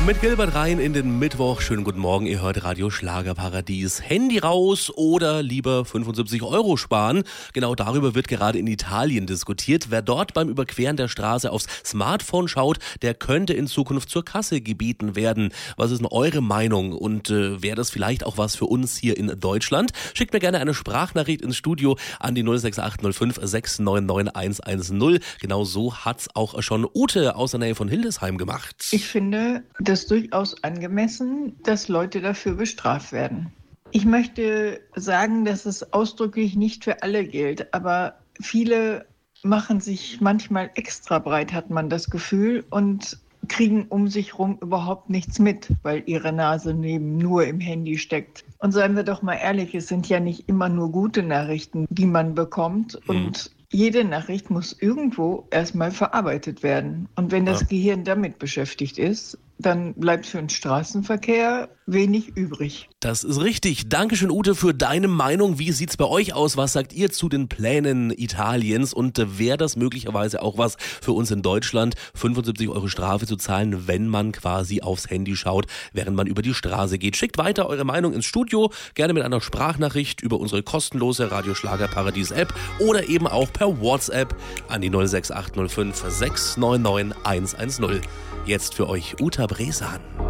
Mit Gilbert rein in den Mittwoch. Schönen guten Morgen, ihr hört Radio Schlagerparadies. Handy raus oder lieber 75 € sparen? Genau darüber wird gerade in Italien diskutiert. Wer dort beim Überqueren der Straße aufs Smartphone schaut, der könnte in Zukunft zur Kasse gebeten werden. Was ist denn eure Meinung? Und wäre das vielleicht auch was für uns hier in Deutschland? Schickt mir gerne eine Sprachnachricht ins Studio an die 06805 699 110. Genau so hat's auch schon Ute aus der Nähe von Hildesheim gemacht. Ich finde das durchaus angemessen, dass Leute dafür bestraft werden. Ich möchte sagen, dass es ausdrücklich nicht für alle gilt, aber viele machen sich manchmal extra breit, hat man das Gefühl, und kriegen um sich herum überhaupt nichts mit, weil ihre Nase nur im Handy steckt. Und seien wir doch mal ehrlich, es sind ja nicht immer nur gute Nachrichten, die man bekommt, und jede Nachricht muss irgendwo erstmal verarbeitet werden. Und wenn das Gehirn damit beschäftigt ist, dann bleibt für den Straßenverkehr wenig übrig. Das ist richtig. Dankeschön, Ute, für deine Meinung. Wie sieht's bei euch aus? Was sagt ihr zu den Plänen Italiens? Und wäre das möglicherweise auch was für uns in Deutschland, 75 € Strafe zu zahlen, wenn man quasi aufs Handy schaut, während man über die Straße geht? Schickt weiter eure Meinung ins Studio, gerne mit einer Sprachnachricht über unsere kostenlose Radio Schlagerparadies App oder eben auch per WhatsApp an die 06805 699 110. Jetzt für euch Uta Bresan.